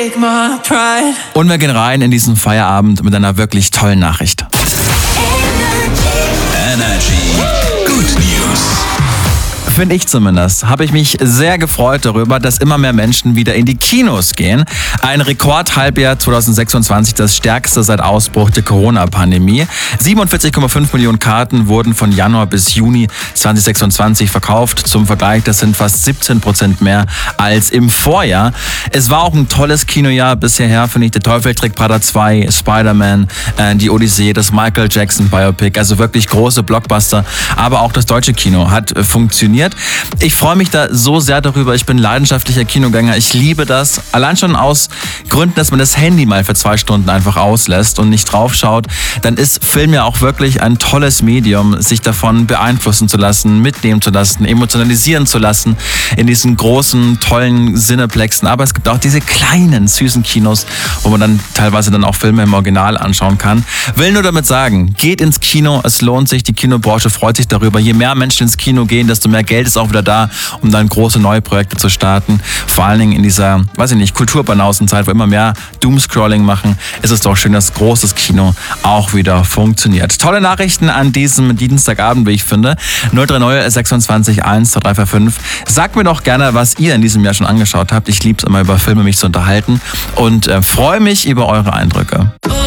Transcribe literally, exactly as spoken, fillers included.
take my pride. Und wir gehen rein in diesen Feierabend mit einer wirklich tollen Nachricht. Energy Good News. Finde ich zumindest, habe ich mich sehr gefreut darüber, dass immer mehr Menschen wieder in die Kinos gehen. Ein Rekordhalbjahr zwanzig sechsundzwanzig, das stärkste seit Ausbruch der Corona-Pandemie. siebenundvierzig Komma fünf Millionen Karten wurden von Januar bis Juni zwanzig sechsundzwanzig verkauft. Zum Vergleich, das sind fast siebzehn Prozent mehr als im Vorjahr. Es war auch ein tolles Kinojahr bisher, finde ich. Der Teufel trägt Prada zwei, Spider-Man, äh, die Odyssee, das Michael Jackson Biopic, also wirklich große Blockbuster. Aber auch das deutsche Kino hat äh, funktioniert. Ich freue mich da so sehr darüber. Ich bin leidenschaftlicher Kinogänger. Ich liebe das. Allein schon aus Gründen, dass man das Handy mal für zwei Stunden einfach auslässt und nicht draufschaut. Dann ist Film ja auch wirklich ein tolles Medium, sich davon beeinflussen zu lassen, mitnehmen zu lassen, emotionalisieren zu lassen in diesen großen, tollen Cineplexen. Aber es gibt auch diese kleinen, süßen Kinos, wo man dann teilweise dann auch Filme im Original anschauen kann. Will nur damit sagen, geht ins Kino. Es lohnt sich. Die Kinobranche freut sich darüber. Je mehr Menschen ins Kino gehen, desto mehr Geld ist auch wieder da, um dann große neue Projekte zu starten. Vor allen Dingen in dieser, weiß ich nicht, Kulturbanausen-Zeit, wo immer mehr Doomscrolling machen, ist es doch schön, dass großes Kino auch wieder funktioniert. Tolle Nachrichten an diesem Dienstagabend, wie ich finde. null drei null sechsundzwanzig eins zwei drei vier fünf. Sagt mir doch gerne, was ihr in diesem Jahr schon angeschaut habt. Ich liebe es immer, über Filme mich zu unterhalten und äh, freue mich über eure Eindrücke.